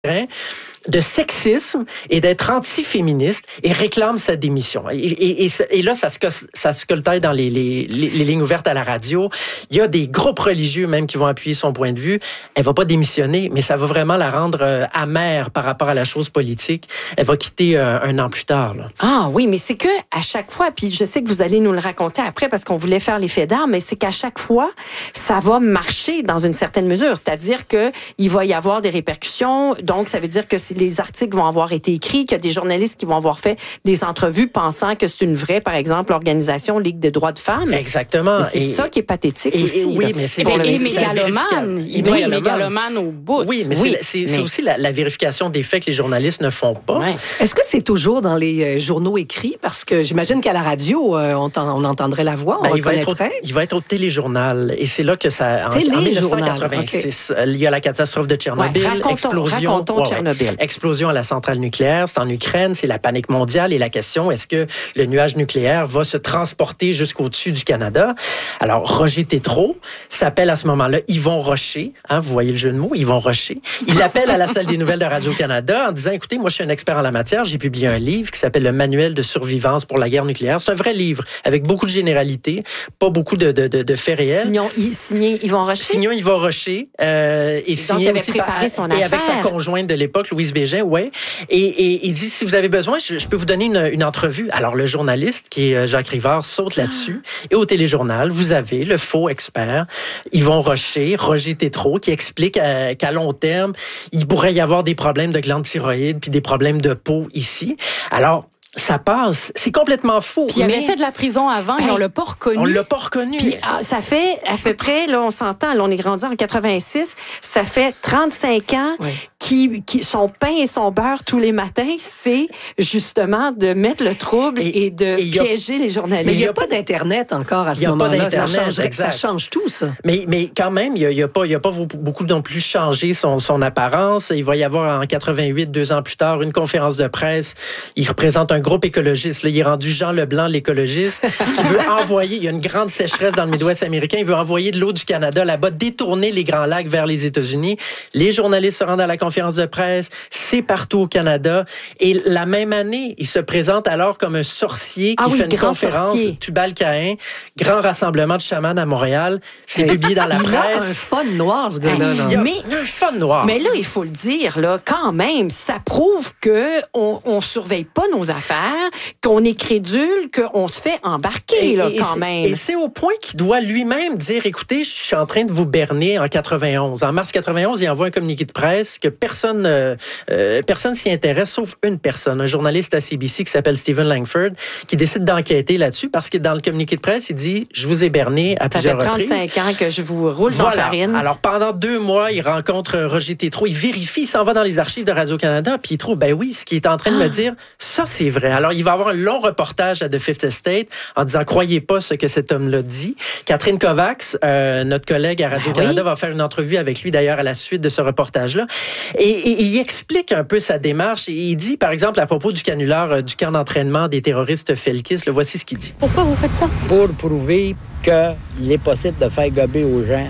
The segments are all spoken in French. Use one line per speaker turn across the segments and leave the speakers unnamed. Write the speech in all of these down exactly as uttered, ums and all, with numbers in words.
de sexisme et d'être anti-féministe et réclame sa démission. Et, et, et, et là, ça se, ça se coltaille dans les, les, les, les lignes ouvertes à la radio. Il y a des groupes religieux même qui vont appuyer son point de vue. Elle va pas démissionner, mais ça va vraiment la rendre euh, amère par rapport à la chose politique. Elle va quitter euh, un an plus tard. Là.
Ah oui, mais c'est que à chaque fois, puis je sais que vous allez nous le raconter après parce qu'on voulait faire l'effet d'armes, mais c'est qu'à chaque fois, ça va marcher dans une certaine mesure. C'est-à-dire que il va y avoir des répercussions. Donc, ça veut dire que si les articles vont avoir été écrits, qu'il y a des journalistes qui vont avoir fait des entrevues pensant que c'est une vraie, par exemple, organisation Ligue des droits de femmes.
Exactement.
Mais c'est et, ça qui est pathétique
et,
aussi.
Et, oui, mais c'est
et les mégalomanes. Il doit y avoir mégalomane au bout.
Oui, mais oui, c'est, c'est, mais... c'est aussi la, la vérification des faits que les journalistes ne font pas.
Ouais. Est-ce que c'est toujours dans les journaux écrits? Parce que j'imagine qu'à la radio, on, on entendrait la voix, on ben, reconnaîtrait.
Il va, au, il va être au téléjournal. Et c'est là que ça... En, en dix-neuf cent quatre-vingt-six, okay. Il y a la catastrophe de Tchernobyl.
Ouais, racontons,
explosion,
racontons
ouais,
Tchernobyl.
Ouais, explosion à la centrale nucléaire, c'est en Ukraine, c'est la panique mondiale et la question, est-ce que le nuage nucléaire va se transporter jusqu'au-dessus du Canada? Alors, Roger Tétrault s'appelle à ce moment-là Yvon Rocher, hein, vous voyez le jeu de mots, Yvon Rocher. Il appelle à la salle des nouvelles de Radio-Canada en disant, écoutez, moi je suis un expert en la matière, j'ai publié un livre qui s'appelle Le Manuel de survivance pour la guerre nucléaire. C'est un vrai livre avec beaucoup de généralités, pas beaucoup de, de, de, de faits réels.
Signon, signé Yvon Rocher?
Signon Yvon Rocher. Euh, et
donc,
signé
il avait
aussi
préparé
par,
son
et
affaire.
avec sa conjointe de l'époque, Louise Bégin, ouais. Et, et il dit, si vous avez besoin, je, je peux vous donner une, une entrevue. Alors, le journaliste, qui est Jacques Rivard, saute là-dessus. Et au téléjournal, vous avez le faux expert, Yvon Rocher, Roger Tétrault, qui explique à, qu'à long terme, il pourrait y avoir des problèmes de glande thyroïde puis des problèmes de peau ici. Alors, ça passe. C'est complètement faux.
Puis il avait fait de la prison avant ben, et on l'a pas reconnu.
On l'a pas reconnu.
Puis ah, ça fait à peu près, là, on s'entend, là, on est grandi en quatre-vingt-six, ça fait trente-cinq ans oui. qui, qui son pain et son beurre tous les matins, c'est justement de mettre le trouble et, et de et piéger a, les journalistes.
Mais il n'y a pas d'Internet encore à ce moment-là. Ça changerait, ça change tout, ça.
Mais, mais quand même, il n'y a, a pas, il y a pas beaucoup non plus changé son, son apparence. Il va y avoir en quatre-vingt-huit, deux ans plus tard, une conférence de presse. Il représente un groupe écologiste. Là, il est rendu Jean Leblanc, l'écologiste, qui veut envoyer, il y a une grande sécheresse dans le Midwest américain, il veut envoyer de l'eau du Canada là-bas, détourner les Grands Lacs vers les États-Unis. Les journalistes se rendent à la conférence de presse, c'est partout au Canada. Et la même année, il se présente alors comme un sorcier qui ah oui, fait une conférence, sorcier. Tubal-Caïn, grand rassemblement de chamans à Montréal. C'est publié dans la
il
presse.
Il a un fun noir, ce gars-là. Là.
Il a,
mais,
il a un fun noir.
Mais là, il faut le dire, là, quand même, ça prouve qu'on on surveille pas nos affaires, qu'on est crédule, qu'on se fait embarquer, et, là,
et,
quand
et
même.
Et c'est au point qu'il doit lui-même dire, écoutez, je suis en train de vous berner en quatre-vingt-onze. En mars quatre-vingt-onze, il envoie un communiqué de presse que personne euh, euh, personne s'y intéresse, sauf une personne, un journaliste à C B C qui s'appelle Stephen Langford, qui décide d'enquêter là-dessus parce que dans le communiqué de presse, il dit, je vous ai berné à
Ça
plusieurs reprises.
Ça fait trente-cinq ans que je vous roule
voilà.
dans la farine.
Alors, pendant deux mois, il rencontre Roger Tétrault, il vérifie, il s'en va dans les archives de Radio-Canada, puis il trouve, ben oui, ce qu'il est en train de ah. me dire, ça, c'est vrai. Alors, il va avoir un long reportage à The Fifth Estate en disant, croyez pas ce que cet homme-là dit. Catherine Kovacs, euh, notre collègue à Radio-Canada, ah oui? va faire une entrevue avec lui, d'ailleurs, à la suite de ce reportage-là. Et, et, et il explique un peu sa démarche. Et il dit, par exemple, à propos du canular euh, du camp d'entraînement des terroristes felkistes, le voici ce qu'il dit.
Pourquoi vous faites ça?
Pour prouver qu'il est possible de faire gober aux gens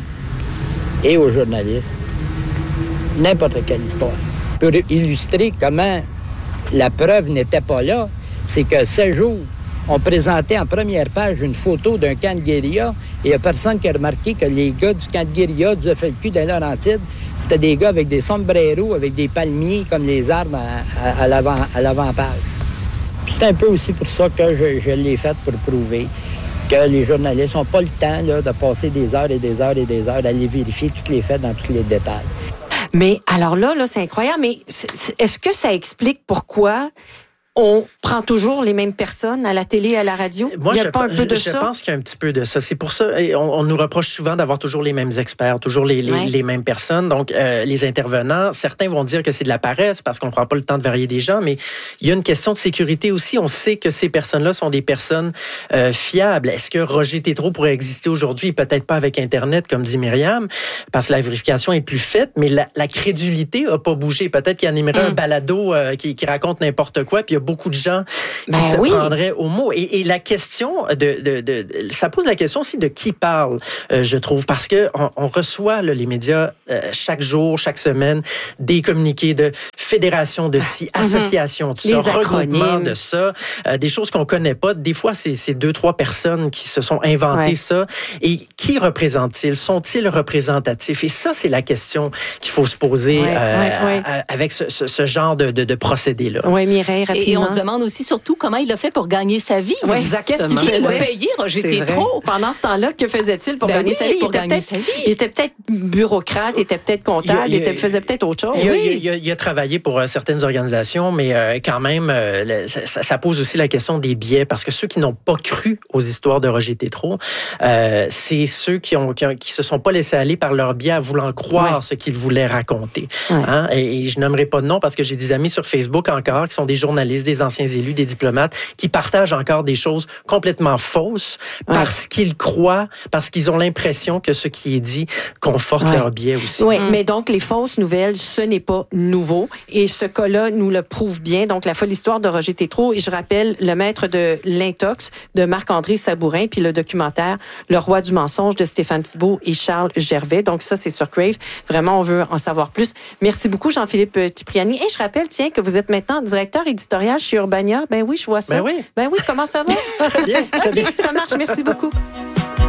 et aux journalistes n'importe quelle histoire. Pour illustrer comment la preuve n'était pas là, c'est que ce jour, on présentait en première page une photo d'un camp de guérilla et il n'y a personne qui a remarqué que les gars du camp de guérilla du F L Q de Laurentides, c'était des gars avec des sombreros, avec des palmiers comme les arbres à, à, à, l'avant, à l'avant-page. Puis c'est un peu aussi pour ça que je, je l'ai fait pour prouver que les journalistes n'ont pas le temps là, de passer des heures et des heures et des heures à aller vérifier tous les faits dans tous les détails.
Mais alors là, là c'est incroyable, mais c'est, est-ce que ça explique pourquoi on prend toujours les mêmes personnes à la télé et à la radio?
Moi,
il y a
je,
pas un peu de
je
ça?
pense qu'il y a un petit peu de ça. C'est pour ça, et on, on nous reproche souvent d'avoir toujours les mêmes experts, toujours les, les, ouais. les mêmes personnes. Donc, euh, les intervenants, certains vont dire que c'est de la paresse parce qu'on ne prend pas le temps de varier des gens, mais il y a une question de sécurité aussi. On sait que ces personnes-là sont des personnes euh, fiables. Est-ce que Roger Tétrault pourrait exister aujourd'hui? Peut-être pas avec Internet, comme dit Myriam, parce que la vérification est plus faite, mais la, la crédulité n'a pas bougé. Peut-être qu'il animerait mm. un balado euh, qui, qui raconte n'importe quoi, puis il beaucoup de gens qui
ben
se
oui.
prendraient au mot. Et, et la question, de, de, de, de, ça pose la question aussi de qui parle, euh, je trouve, parce que on, on reçoit là, les médias euh, chaque jour, chaque semaine, des communiqués de fédération de ci, mm-hmm. association de ça, regroupement de ça, euh, des choses qu'on connaît pas. Des fois, c'est, c'est deux, trois personnes qui se sont inventées ouais. ça. Et qui représentent-ils? Sont-ils représentatifs? Et ça, c'est la question qu'il faut se poser ouais, euh, ouais, ouais. À, avec ce, ce, ce genre de, de, de procédé-là.
Oui, Mireille, rapidement.
Et on se demande aussi surtout comment il a fait pour gagner sa vie.
Ouais, exactement. Qu'est-ce qu'il faisait?
Payer Roger Tétrault.
Pendant ce temps-là, que faisait-il pour ben gagner oui, sa vie? Il était, peut-être, il était peut-être bureaucrate, il était peut-être comptable, il, il, il était, faisait peut-être autre chose.
Il, oui. il, il, il a travaillé pour euh, certaines organisations, mais euh, quand même, euh, le, ça, ça pose aussi la question des biais, parce que ceux qui n'ont pas cru aux histoires de Roger Tétrault, euh, c'est ceux qui ont qui, ont, qui se sont pas laissés aller par leur biais à vouloir croire ouais. ce qu'ils voulaient raconter. Ouais. Hein? Et, et je nommerai pas de nom parce que j'ai des amis sur Facebook encore qui sont des journalistes, des anciens élus, des diplomates, qui partagent encore des choses complètement fausses ouais. parce qu'ils croient, parce qu'ils ont l'impression que ce qui est dit conforte ouais. leur biais aussi.
Oui, mm. mais donc les fausses nouvelles, ce n'est pas nouveau. Et ce cas-là nous le prouve bien. Donc la folle histoire de Roger Tétrault. Et je rappelle le maître de l'intox de Marc-André Sabourin, puis le documentaire Le roi du mensonge de Stéphane Thibault et Charles Gervais. Donc ça, c'est sur Crave. Vraiment, on veut en savoir plus. Merci beaucoup, Jean-Philippe Cipriani. Et je rappelle, tiens, que vous êtes maintenant directeur éditorial chez Urbania. Ben oui, je vois ça.
Ben oui.
Ben oui, comment ça va?
Très bien. Très bien.
OK, ça marche. Merci beaucoup.